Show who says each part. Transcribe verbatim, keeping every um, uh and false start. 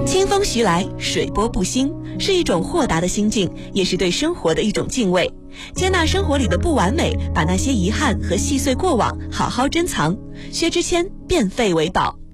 Speaker 1: 清风徐来，水波不兴，是一种豁达的心境，也是对生活的一种敬畏。接纳生活里的不完美，把那些遗憾和细碎过往好好珍藏。薛之谦，变废为宝。